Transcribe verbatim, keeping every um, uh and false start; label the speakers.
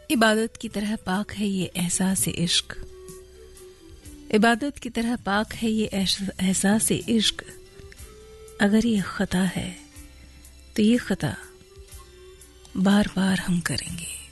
Speaker 1: इबादत की तरह पाक है ये एहसास इश्क, इबादत की तरह पाक है ये एहसास इश्क। अगर ये खता है तो ये खता बार बार हम करेंगे।